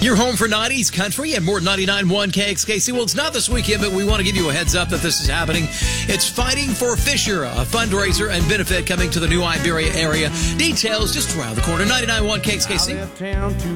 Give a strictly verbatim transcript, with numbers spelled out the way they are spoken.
You're home for nineties country and more ninety-nine point one K X K C. Well, it's not this weekend, but we want to give you a heads up that this is happening. It's Fighting for Fisher, a fundraiser and benefit coming to the New Iberia area. Details just around the corner. ninety-nine point one K X K C.